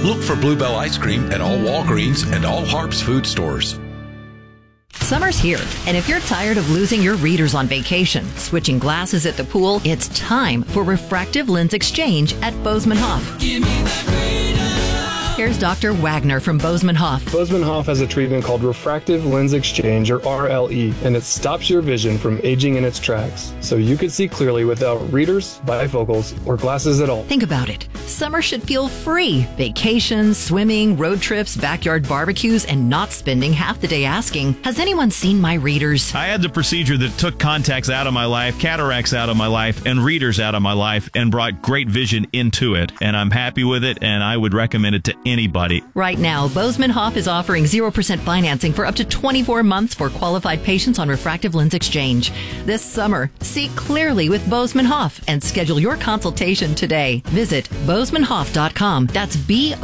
Look for Bluebell ice cream at all Walgreens and all Harps food stores. Summer's here, and if you're tired of losing your readers on vacation, switching glasses at the pool, it's time for refractive lens exchange at Bozeman Hoff. Give me that freedom. Here's Dr. Wagner from Bozeman Hoff. Bozeman Hoff has a treatment called refractive lens exchange, or RLE, and it stops your vision from aging in its tracks, so you can see clearly without readers, bifocals, or glasses at all. Think about it. Summer should feel free. Vacations, swimming, road trips, backyard barbecues, and not spending half the day asking, has anyone seen my readers? I had the procedure that took contacts out of my life, cataracts out of my life, and readers out of my life, and brought great vision into it. And I'm happy with it, and I would recommend it to anybody. Right now, Bozeman Hoff is offering 0% financing for up to 24 months for qualified patients on refractive lens exchange. This summer, see clearly with Bozeman Hoff and schedule your consultation today. Visit BozemanHoff.com. That's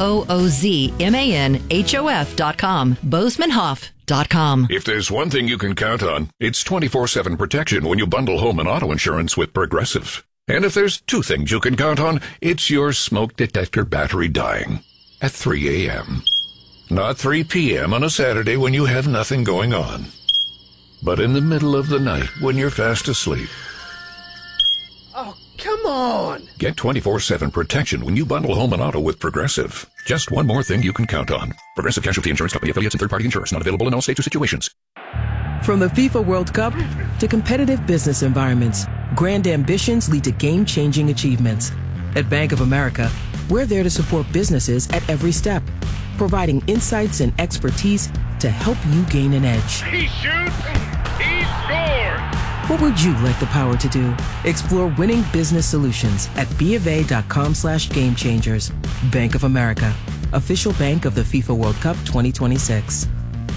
BOZMANHOF.com. BozemanHoff.com. If there's one thing you can count on, it's 24/7 protection when you bundle home and auto insurance with Progressive. And if there's two things you can count on, it's your smoke detector battery dying at 3 a.m. Not 3 p.m. on a Saturday when you have nothing going on, but in the middle of the night when you're fast asleep. Oh, come on! Get 24/7 protection when you bundle home and auto with Progressive. Just one more thing you can count on. Progressive Casualty Insurance Company, affiliates, and third-party insurers. Not available in all states or situations. From the FIFA World Cup to competitive business environments, grand ambitions lead to game-changing achievements. At Bank of America, we're there to support businesses at every step, providing insights and expertise to help you gain an edge. He shoots, he scores! What would you like the power to do? Explore winning business solutions at BofA.com/gamechangers. Bank of America, official bank of the FIFA World Cup 2026.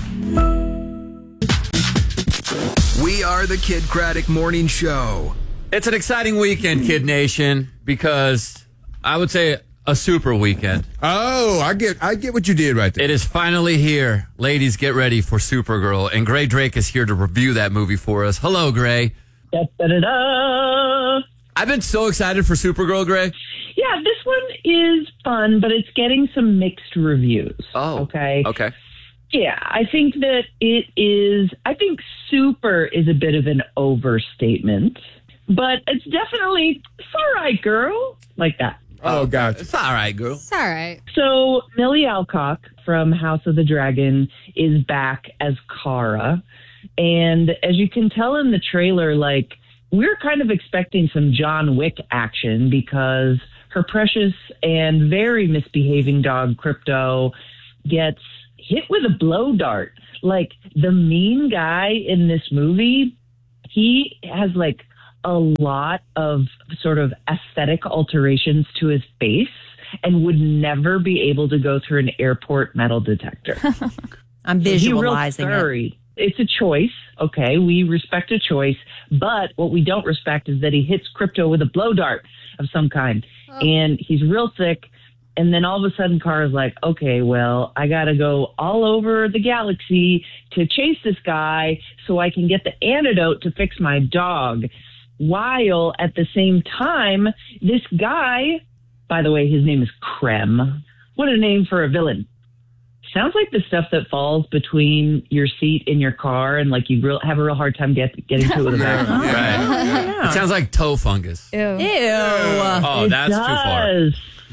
We are the Kid Craddock Morning Show. It's an exciting weekend, Kid Nation, because I would say a super weekend. Oh, I get what you did right there. It is finally here. Ladies, get ready for Supergirl. And Gray Drake is here to review that movie for us. Hello, Gray. Da-da-da-da. I've been so excited for Supergirl, Gray. Yeah, this one is fun, but it's getting some mixed reviews. Oh, okay. Okay. Yeah, I think that it is, I think super is a bit of an overstatement, but it's definitely, it's all right, girl, like that. Oh, gotcha. It's all right, girl. It's all right. So Millie Alcock from House of the Dragon is back as Kara. And as you can tell in the trailer, like, we're kind of expecting some John Wick action because her precious and very misbehaving dog, Crypto, gets hit with a blow dart. Like, the mean guy in this movie, he has, like, a lot of sort of aesthetic alterations to his face and would never be able to go through an airport metal detector. I'm visualizing it. It's a choice. Okay, we respect a choice, but what we don't respect is that he hits Crypto with a blow dart of some kind. Oh. And he's real sick. And then all of a sudden, Kara's like, okay, well, I got to go all over the galaxy to chase this guy so I can get the antidote to fix my dog. While at the same time, this guy, by the way, his name is Krem. What a name for a villain. Sounds like the stuff that falls between your seat in your car and like you have a real hard time getting to it with a back. Right. It sounds like toe fungus. Ew. Oh, that's too far.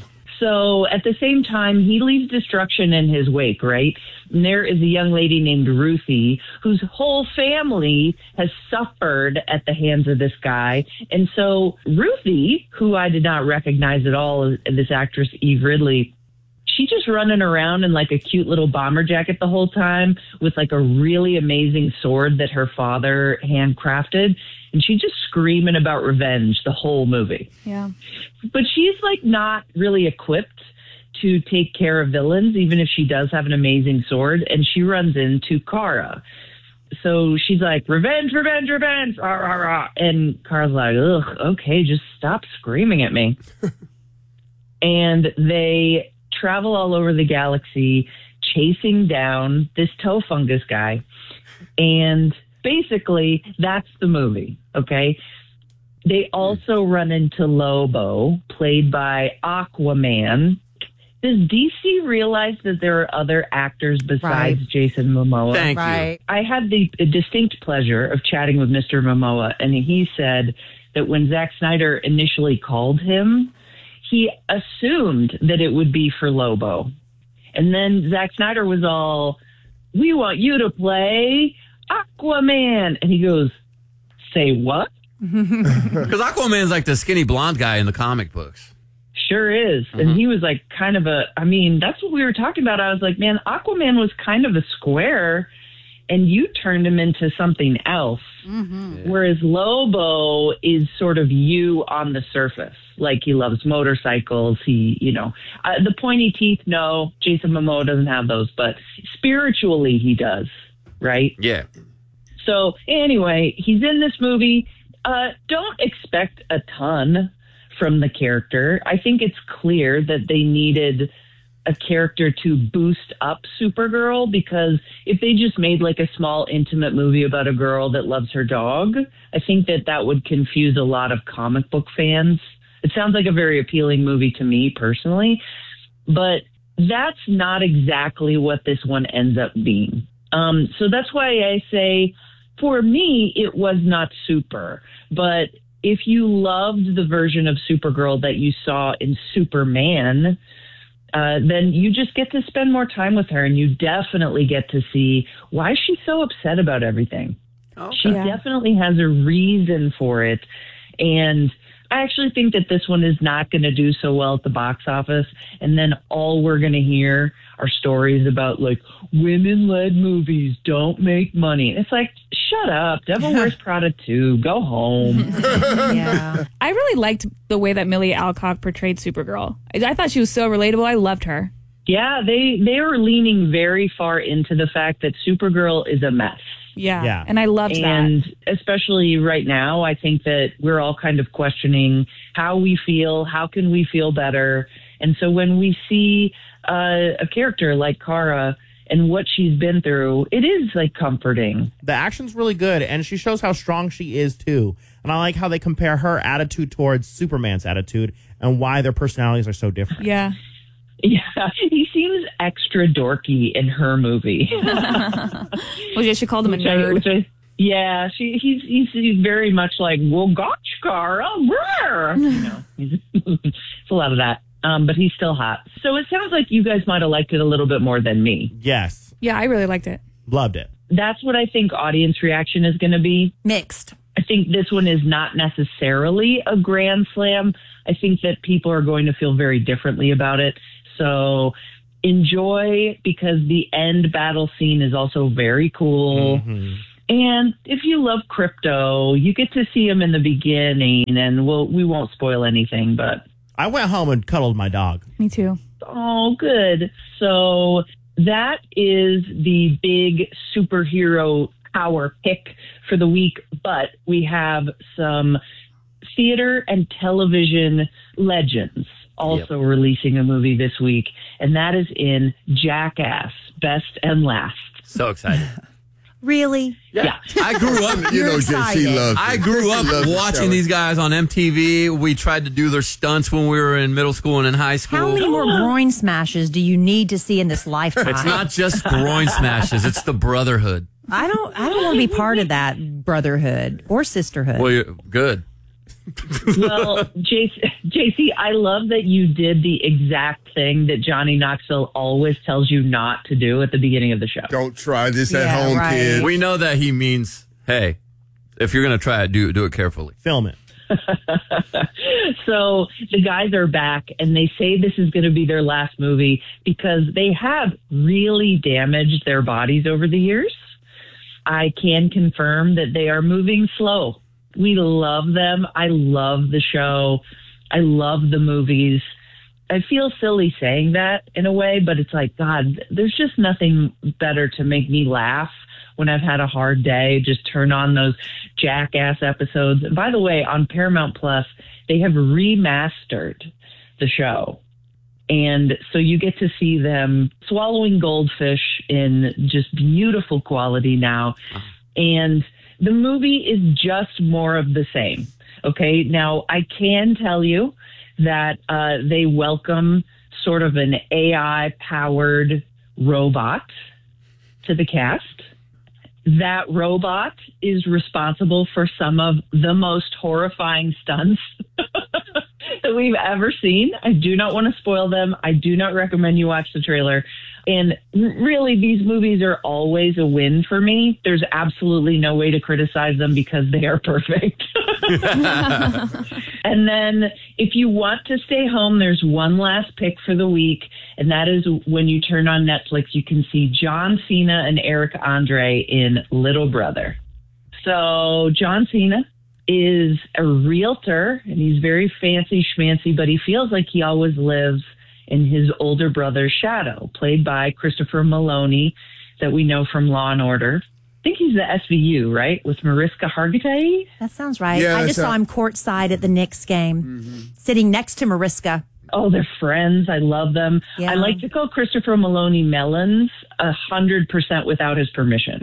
So at the same time, he leaves destruction in his wake, right? And there is a young lady named Ruthie whose whole family has suffered at the hands of this guy. And so Ruthie, who I did not recognize at all, this actress Eve Ridley, she's just running around in like a cute little bomber jacket the whole time with like a really amazing sword that her father handcrafted. And she's just screaming about revenge the whole movie. Yeah. But she's like not really equipped to take care of villains, even if she does have an amazing sword. And she runs into Kara. So she's like, revenge, revenge, revenge. Rah, rah, rah. And Kara's like, ugh, okay, just stop screaming at me. And they travel all over the galaxy chasing down this toe fungus guy. And basically, that's the movie, okay? They also run into Lobo, played by Aquaman, Does DC realize that there are other actors besides Jason Momoa? Thank you. I had the distinct pleasure of chatting with Mr. Momoa, and he said that when Zack Snyder initially called him, he assumed that it would be for Lobo. And then Zack Snyder was all, "We want you to play Aquaman." And he goes, "Say what?" Because Aquaman's like the skinny blonde guy in the comic books. Sure is. And he was like kind of that's what we were talking about. I was like, man, Aquaman was kind of a square and you turned him into something else. Whereas Lobo is sort of you on the surface. Like he loves motorcycles. He, the pointy teeth, no, Jason Momoa doesn't have those, but spiritually he does, right? Yeah. So anyway, he's in this movie. Don't expect a ton from the character. I think it's clear that they needed a character to boost up Supergirl, because if they just made like a small intimate movie about a girl that loves her dog, I think that would confuse a lot of comic book fans. It sounds like a very appealing movie to me personally, but that's not exactly what this one ends up being. So that's why I say, for me, it was not super, but if you loved the version of Supergirl that you saw in Superman, then you just get to spend more time with her, and you definitely get to see why she's so upset about everything. Okay. She definitely has a reason for it. And I actually think that this one is not going to do so well at the box office. And then all we're going to hear are stories about like women-led movies don't make money. It's like, shut up. Devil Wears Prada 2. Go home. Yeah. I really liked the way that Millie Alcock portrayed Supergirl. I thought she was so relatable. I loved her. Yeah, they are leaning very far into the fact that Supergirl is a mess. Yeah. And I loved that. And especially right now, I think that we're all kind of questioning how we feel, how can we feel better? And so when we see a character like Kara and what she's been through, it is like comforting. The action's really good, and she shows how strong she is too. And I like how they compare her attitude towards Superman's attitude and why their personalities are so different. Yeah. Yeah, he seems extra dorky in her movie. Well, yeah, she called him a nerd. He's very much like, well, gotcha, Kara. It's a lot of that. But he's still hot. So it sounds like you guys might have liked it a little bit more than me. Yes. Yeah, I really liked it. Loved it. That's what I think audience reaction is going to be. Mixed. I think this one is not necessarily a grand slam. I think that people are going to feel very differently about it. So enjoy, because the end battle scene is also very cool. And if you love Crypto, you get to see him in the beginning, and we won't spoil anything, but I went home and cuddled my dog. Me too. Oh, good. So that is the big superhero power pick for the week, but we have some theater and television legends also releasing a movie this week, and that is in Jackass, Best and Last. So excited. Really? Yeah. I grew up, JC loves it. I grew up watching these guys on MTV. We tried to do their stunts when we were in middle school and in high school. How many more groin smashes do you need to see in this lifetime? It's not just groin smashes, it's the brotherhood. I don't want to be part of that brotherhood or sisterhood. Well, you're good. Well, JC, I love that you did the exact thing that Johnny Knoxville always tells you not to do at the beginning of the show. Don't try this at home, kids. We know that he means, hey, if you're going to try it, do it carefully. Film it. So the guys are back, and they say this is going to be their last movie because they have really damaged their bodies over the years. I can confirm that they are moving slow. We love them. I love the show. I love the movies. I feel silly saying that in a way, but it's like, God, there's just nothing better to make me laugh when I've had a hard day. Just turn on those Jackass episodes. And by the way, on Paramount Plus, they have remastered the show. And so you get to see them swallowing goldfish in just beautiful quality now. And the movie is just more of the same. Okay. Now, I can tell you that they welcome sort of an AI-powered robot to the cast. That robot is responsible for some of the most horrifying stunts that we've ever seen. I do not want to spoil them. I do not recommend you watch the trailer. And really, these movies are always a win for me. There's absolutely no way to criticize them because they are perfect. And then if you want to stay home, there's one last pick for the week. And that is when you turn on Netflix, you can see John Cena and Eric Andre in Little Brother. So John Cena is a realtor, and he's very fancy schmancy, but he feels like he always lives in his older brother's shadow, played by Christopher Maloney, that we know from Law and Order. I think he's the SVU, right? With Mariska Hargitay? That sounds right. Yeah, I just saw him courtside at the Knicks game, sitting next to Mariska. Oh, they're friends. I love them. Yeah. I like to call Christopher Maloney Melons 100% without his permission.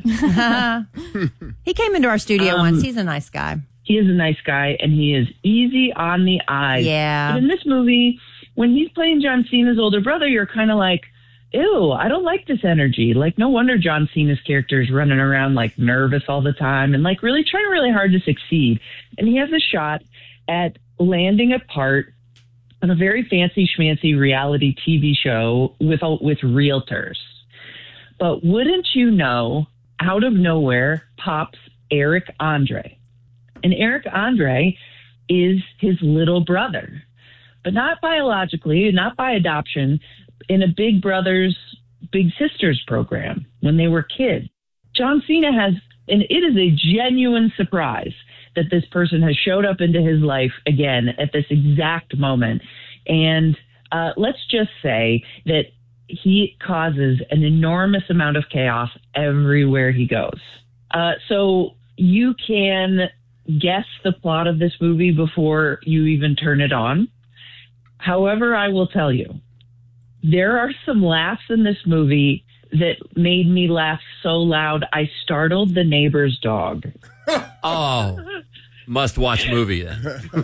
He came into our studio once. He's a nice guy. He is a nice guy, and he is easy on the eyes. Yeah. But in this movie, when he's playing John Cena's older brother, you're kind of like, ew, I don't like this energy. Like, no wonder John Cena's character is running around, like, nervous all the time and, like, really trying really hard to succeed. And he has a shot at landing a part on a very fancy schmancy reality TV show with realtors. But wouldn't you know, out of nowhere pops Eric Andre. And Eric Andre is his little brother, but not biologically, not by adoption, in a Big Brothers, Big Sisters program when they were kids. John Cena has, and it is a genuine surprise that this person has showed up into his life again at this exact moment. And let's just say that he causes an enormous amount of chaos everywhere he goes. So you can guess the plot of this movie before you even turn it on. However, I will tell you, there are some laughs in this movie that made me laugh so loud I startled the neighbor's dog. Oh, must-watch movie then.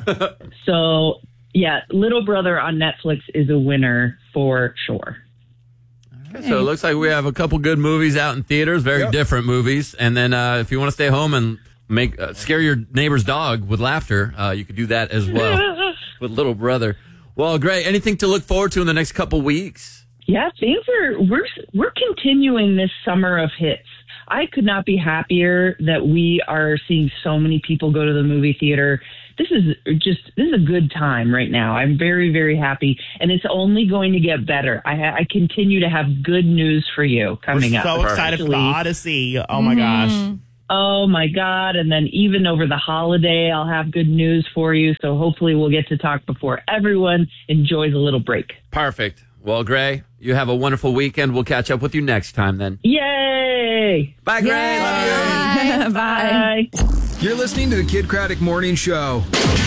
So, yeah, Little Brother on Netflix is a winner for sure. Right. So it looks like we have a couple good movies out in theaters, very different movies. And then if you want to stay home and scare your neighbor's dog with laughter, you could do that as well with Little Brother. Well, great. Anything to look forward to in the next couple weeks? Yeah, we're continuing this summer of hits. I could not be happier that we are seeing so many people go to the movie theater. This is a good time right now. I'm very, very happy, and it's only going to get better. I continue to have good news for you coming up. We're so excited for the Odyssey. Oh my gosh. Oh, my God. And then even over the holiday, I'll have good news for you. So hopefully we'll get to talk before everyone enjoys a little break. Perfect. Well, Gray, you have a wonderful weekend. We'll catch up with you next time then. Yay! Bye, Gray. Bye. Love you. Bye. You're listening to the Kid Craddock Morning Show.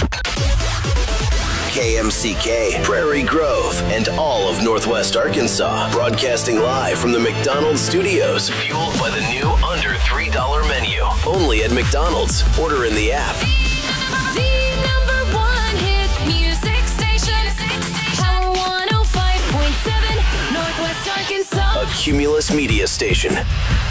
KMCK, Prairie Grove, and all of Northwest Arkansas. Broadcasting live from the McDonald's studios. Fueled by the new under $3 menu. Only at McDonald's. Order in the app. The number one hit music station. Power 105.7, Northwest Arkansas. A Cumulus Media Station.